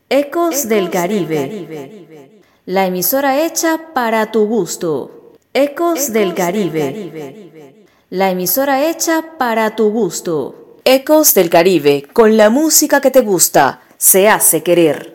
Ecos del Caribe. La emisora hecha para tu gusto. Ecos del Caribe. La emisora hecha para tu gusto. Ecos del Caribe, con la música que te gusta, se hace querer.